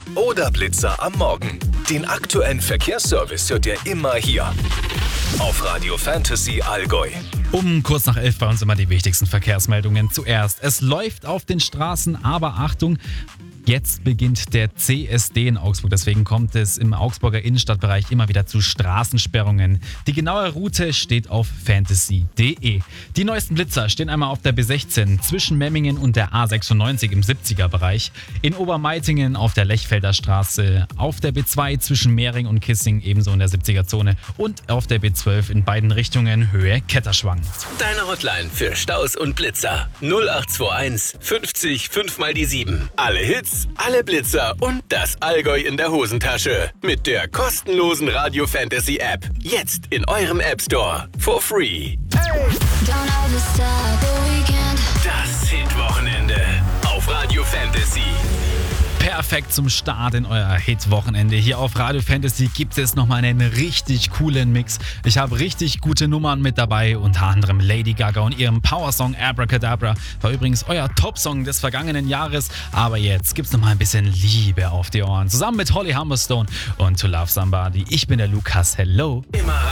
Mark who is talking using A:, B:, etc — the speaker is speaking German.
A: oder Blitzer am Morgen. Den aktuellen Verkehrsservice hört ihr immer hier auf Radio Fantasy Allgäu.
B: Um kurz nach 11 bei uns immer die wichtigsten Verkehrsmeldungen. Zuerst, es läuft auf den Straßen, aber Achtung, jetzt beginnt der CSD in Augsburg. Deswegen kommt es im Augsburger Innenstadtbereich immer wieder zu Straßensperrungen. Die genaue Route steht auf fantasy.de. Die neuesten Blitzer stehen einmal auf der B16 zwischen Memmingen und der A96 im 70er-Bereich, in Obermeitingen auf der Lechfelder Straße, auf der B2 zwischen Mehring und Kissing ebenso in der 70er-Zone und auf der B12 in beiden Richtungen Höhe Ketterschwang.
A: Deine Hotline für Staus und Blitzer 0821 50 5 mal die 7. Alle Hits, alle Blitzer und das Allgäu in der Hosentasche. Mit der kostenlosen Radio Fantasy App. Jetzt in eurem App Store. For free. Das Hit-Wochenende auf Radio Fantasy.
B: Perfekt zum Start in euer Hit-Wochenende. Hier auf Radio Fantasy gibt es nochmal einen richtig coolen Mix. Ich habe richtig gute Nummern mit dabei, unter anderem Lady Gaga und ihrem Powersong Abracadabra. War übrigens euer Top-Song des vergangenen Jahres. Aber jetzt gibt's nochmal ein bisschen Liebe auf die Ohren. Zusammen mit Holly Humberstone und To Love Somebody. Ich bin der Lukas. Hello.
A: Immer